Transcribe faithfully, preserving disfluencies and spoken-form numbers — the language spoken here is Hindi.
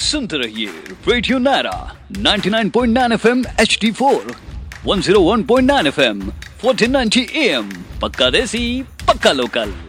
सुनते रहिए radio Naira ninety nine point nine FM H D four, one zero one point nine FM, fourteen ninety am. पक्का देसी, पक्का लोकल।